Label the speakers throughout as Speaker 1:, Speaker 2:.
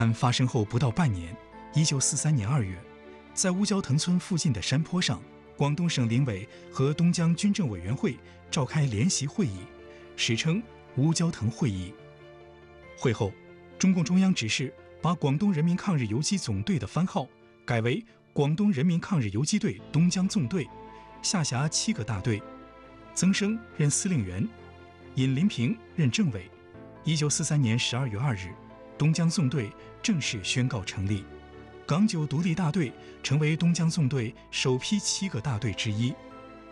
Speaker 1: 案发生后不到半年，1943年2月，在乌蛟腾村附近的山坡上，广东省临委和东江军政委员会召开联席会议，史称乌蛟腾会议。会后，中共中央指示把广东人民抗日游击总队的番号改为广东人民抗日游击队东江纵队，下辖7个大队，曾生任司令员，尹林平任政委。1943年12月2日，东江纵队正式宣告成立，港九独立大队成为东江纵队首批7个大队之一。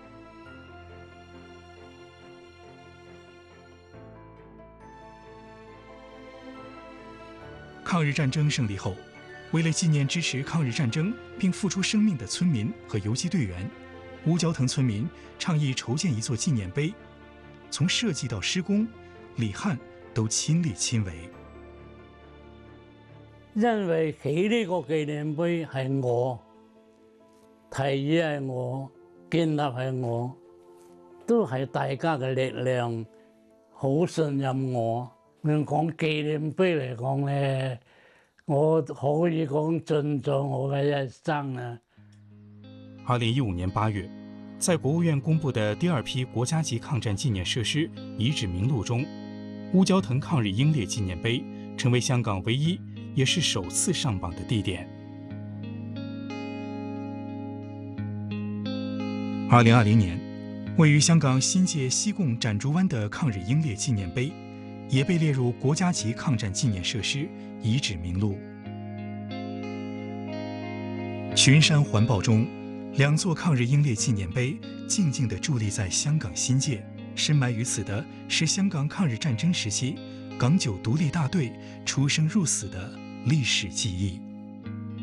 Speaker 1: 抗日战争胜利后，为了纪念支持抗日战争并付出生命的村民和游击队员，乌蛟腾村民倡议筹建一座纪念碑，从设计到施工，李汉都亲力亲為。
Speaker 2: 因為起呢個紀念碑係我提議，係我建立，係我，都係大家嘅力量，好信任我。講紀念碑嚟講咧，我可以講盡咗我嘅一生啊。
Speaker 1: 2015年8月，在国务院公布的第2批国家级抗战纪念设施遗址名录中，乌蛟腾抗日英烈纪念碑成为香港唯一也是首次上榜的地点。2020年，位于香港新界西贡展竹湾的抗日英烈纪念碑，也被列入国家级抗战纪念设施遗址名录。群山环抱中，2座抗日英烈纪念碑静静地伫立在香港新界，深埋于此的是香港抗日战争时期港九独立大队出生入死的历史记忆。